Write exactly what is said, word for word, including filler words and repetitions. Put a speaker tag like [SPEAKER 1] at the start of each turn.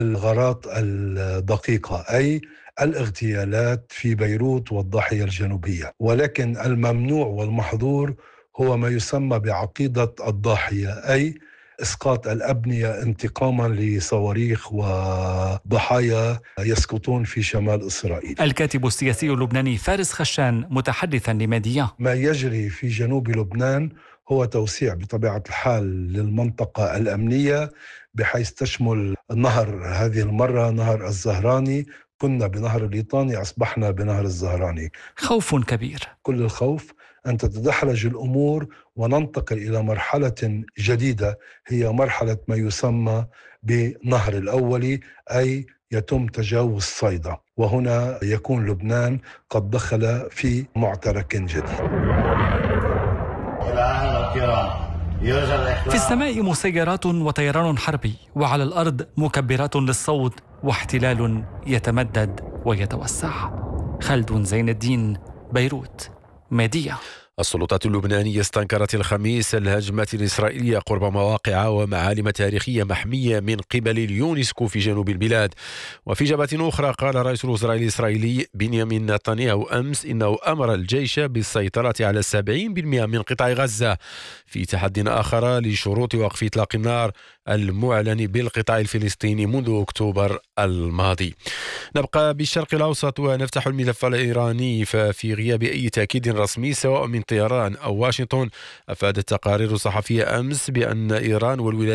[SPEAKER 1] الغارات الدقيقة، أي الاغتيالات في بيروت والضاحية الجنوبية. ولكن الممنوع والمحظور هو ما يسمى بعقيدة الضاحية، أي إسقاط الأبنية انتقاما لصواريخ وضحايا يسقطون في شمال إسرائيل.
[SPEAKER 2] الكاتب السياسي اللبناني فارس خشان متحدثا لميديا:
[SPEAKER 1] ما يجري في جنوب لبنان هو توسيع بطبيعة الحال للمنطقة الأمنية، بحيث تشمل النهر، هذه المرة نهر الزهراني، كنا بنهر الليطاني أصبحنا بنهر الزهراني.
[SPEAKER 2] خوف كبير.
[SPEAKER 1] كل الخوف أن تتدحرج الأمور وننتقل إلى مرحلة جديدة، هي مرحلة ما يسمى بنهر الأولي، أي يتم تجاوز صيدا، وهنا يكون لبنان قد دخل في معترك جديد.
[SPEAKER 2] في السماء مسيرات وطيران حربي، وعلى الأرض مكبرات للصوت واحتلال يتمدد ويتوسع. خالد زين الدين، بيروت، ميديا.
[SPEAKER 3] السلطات اللبنانية استنكرت الخميس الهجمات الإسرائيلية قرب مواقع ومعالم تاريخية محمية من قبل اليونسكو في جنوب البلاد. وفي جبهة أخرى قال رئيس الوزراء الإسرائيلي بنيامين نتنياهو أمس إنه أمر الجيش بالسيطرة على سبعين بالمئة من قطاع غزة، في تحد آخر لشروط وقف إطلاق النار المعلن بالقطاع الفلسطيني منذ أكتوبر الماضي. نبقى بالشرق الأوسط ونفتح الملف الإيراني، ففي غياب أي تأكيد رسمي سواء من طيران أو واشنطن، أفادت تقارير صحفية أمس بأن إيران والولايات